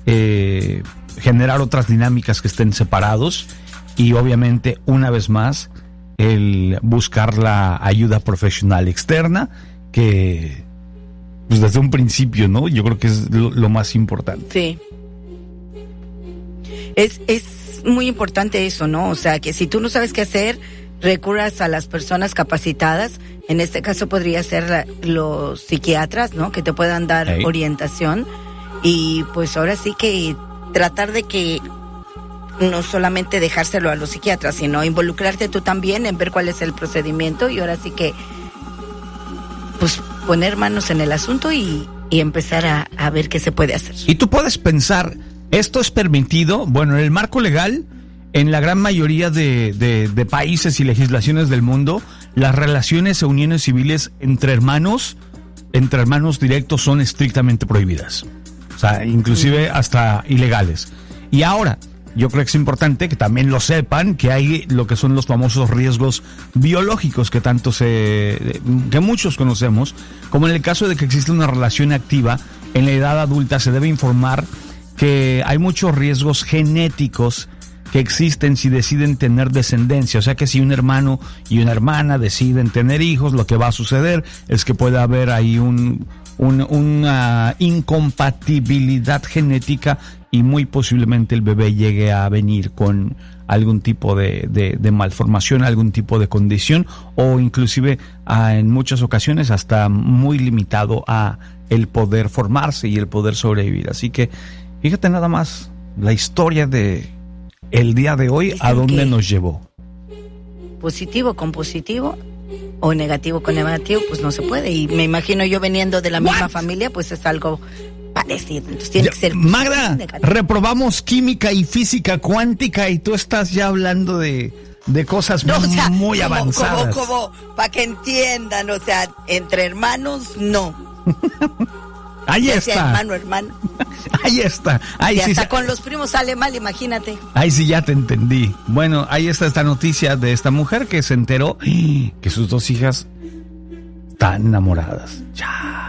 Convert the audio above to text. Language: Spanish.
generar otras dinámicas que estén separados y obviamente una vez más el buscar la ayuda profesional externa que pues desde un principio, ¿no? Yo creo que es lo más importante. Sí. Es muy importante eso, ¿no? O sea, que si tú no sabes qué hacer, recurras a las personas capacitadas. En este caso podría ser los psiquiatras, ¿no? Que te puedan dar orientación. Y pues ahora sí que tratar de que no solamente dejárselo a los psiquiatras, sino involucrarte tú también en ver cuál es el procedimiento y ahora sí que pues poner manos en el asunto y empezar a ver qué se puede hacer. Y tú puedes pensar, ¿esto es permitido? Bueno, en el marco legal, en la gran mayoría de países y legislaciones del mundo, las relaciones e uniones civiles entre hermanos directos son estrictamente prohibidas. O sea, inclusive hasta ilegales. Y ahora, yo creo que es importante que también lo sepan, que hay lo que son los famosos riesgos biológicos que que muchos conocemos, como en el caso de que existe una relación activa en la edad adulta, se debe informar que hay muchos riesgos genéticos que existen si deciden tener descendencia. O sea que si un hermano y una hermana deciden tener hijos, lo que va a suceder es que puede haber ahí una incompatibilidad genética y muy posiblemente el bebé llegue a venir con algún tipo de malformación, algún tipo de condición o inclusive en muchas ocasiones hasta muy limitado a el poder formarse y el poder sobrevivir. Así que fíjate nada más la historia de el día de hoy. Dicen a dónde nos llevó. Positivo con positivo o negativo con negativo, pues no se puede. Y me imagino yo veniendo de la misma familia, pues es algo parecido. Entonces tiene que ser Magda, reprobamos química y física cuántica y tú estás ya hablando de cosas muy avanzadas. Como para que entiendan, o sea, entre hermanos no. Ahí está. Hermano. Ahí está. Ahí y sí, hasta con los primos sale mal, imagínate. Ahí sí ya te entendí. Bueno, ahí está esta noticia de esta mujer que se enteró que sus dos hijas están enamoradas. Ya.